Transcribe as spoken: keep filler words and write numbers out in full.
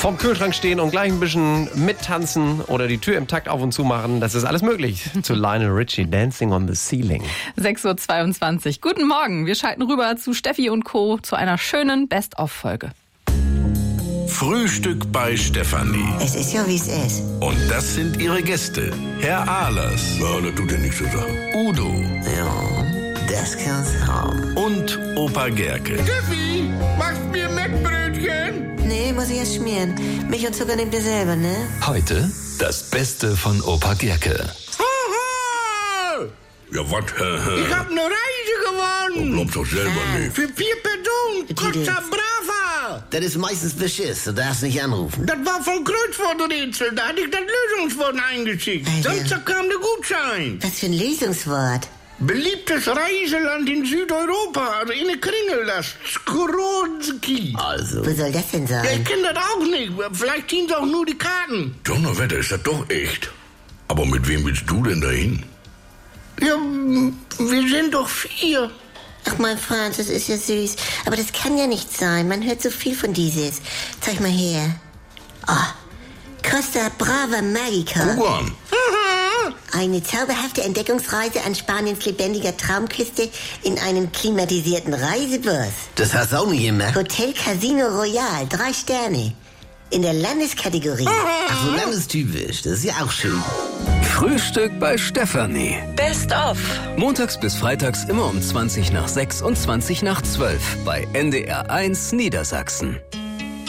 Vorm Kühlschrank stehen und gleich ein bisschen mittanzen oder die Tür im Takt auf und zu machen. Das ist alles möglich. Zu Lionel Richie, Dancing on the Ceiling. sechs Uhr zweiundzwanzig. Guten Morgen. Wir schalten rüber zu Steffi und Co. zu einer schönen Best-of-Folge. Frühstück bei Stefanie. Es ist ja, wie es ist. Und das sind ihre Gäste. Herr Ahlers. Ja, das tut ja nichts zu sagen. Udo. Ja, das kann's haben. Und Opa Gerke. Steffi, machst mir Mettbrötchen? Nee, muss ich erst schmieren. Milch und Zucker nehmt ihr selber, ne? Heute das Beste von Opa Gerke. Haha! Ja, was? Ich hab eine Reise gewonnen. Glaubst doch selber nicht. Für vier Personen. Costa Brava. Das ist meistens Beschiss, du darfst nicht anrufen. Das war von Kreuzworträtsel. Da hatte ich das Lösungswort eingeschickt. Alter. Sonst kam der Gutschein. Was für ein Lösungswort. Beliebtes Reiseland in Südeuropa. Also in der Kringel, das Skronski. Also, Wo soll das denn sein? Ja, ich kenne das auch nicht. Vielleicht ziehen sie auch nur die Karten. Donnerwetter, ist das doch echt. Aber mit wem willst du denn dahin? Ja, wir sind doch vier. Ach, mein Franz, das ist ja süß. Aber das kann ja nicht sein. Man hört so viel von dieses. Zeig mal her. Oh, Costa Brava Magica. Guck an. Eine zauberhafte Entdeckungsreise an Spaniens lebendiger Traumküste in einem klimatisierten Reisebus. das hast du auch nicht immer. Hotel Casino Royal, drei Sterne. In der Landeskategorie. Ach, so landestypisch, das ist ja auch schön. Frühstück bei Stefanie. Best of. Montags bis freitags immer um zwanzig nach sechs und zwanzig nach zwölf bei N D R eins Niedersachsen.